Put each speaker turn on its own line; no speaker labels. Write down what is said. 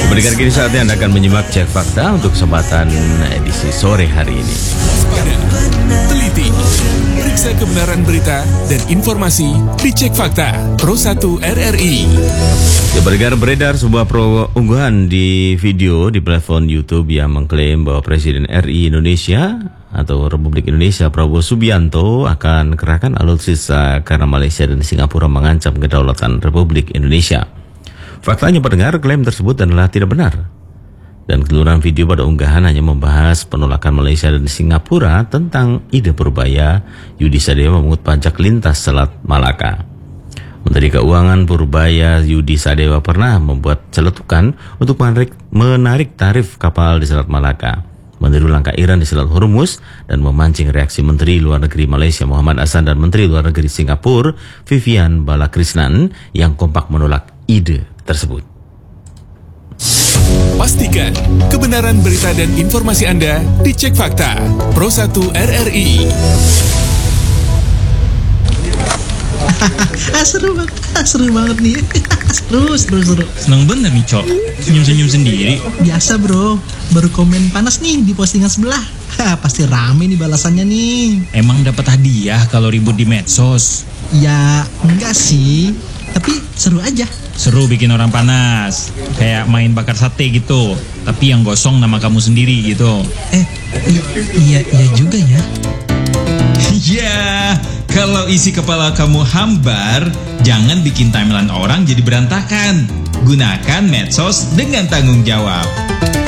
Pendengar kini saatnya Anda akan menyimak Cek Fakta untuk kesempatan edisi sore hari ini.
Teliti, periksa kebenaran berita dan informasi di Cek Fakta Pro 1 RRI.
Ya, pendengar, beredar sebuah unggahan di video di platform YouTube yang mengklaim bahwa Presiden RI Indonesia atau Republik Indonesia Prabowo Subianto akan kerahkan alutsista karena Malaysia dan Singapura mengancam kedaulatan Republik Indonesia. Faktanya, pendengar, klaim tersebut adalah tidak benar. Dan keseluruhan video pada unggahan hanya membahas penolakan Malaysia dan Singapura tentang ide Purbaya Yudi Sadewa memungut pajak lintas Selat Malaka. Menteri Keuangan Purbaya Yudi Sadewa pernah membuat celetukan untuk menarik tarif kapal di Selat Malaka, meniru langkah Iran di Selat Hormuz, dan memancing reaksi Menteri Luar Negeri Malaysia Muhammad Hassan dan Menteri Luar Negeri Singapura Vivian Balakrishnan yang kompak menolak ide tersebut.
Pastikan kebenaran berita dan informasi Anda di Cek Fakta Pro 1 RRI.
Seru banget nih. Seru.
Seneng bener nih, Cok. Senyum-senyum sendiri.
Biasa bro, baru komen panas nih di postingan sebelah. Pasti rame nih balasannya nih.
Emang dapat hadiah kalau ribut di medsos?
Ya enggak sih, tapi seru aja.
Seru bikin orang panas. Kayak main bakar sate gitu, tapi yang gosong nama kamu sendiri gitu.
Iya juga ya.
Ya, kalau isi kepala kamu hambar, jangan bikin timeline orang jadi berantakan. Gunakan medsos dengan tanggung jawab.